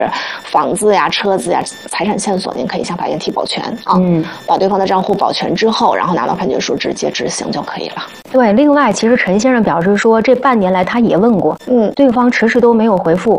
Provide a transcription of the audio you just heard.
房子呀、车子呀、财产线索，您可以向法院提保全啊。把对方的账户保全之后，然后拿到判决书直接执行就可以了。 对，另外，其实陈先生表示说，这半年来他也问过，对方迟迟都没有回复，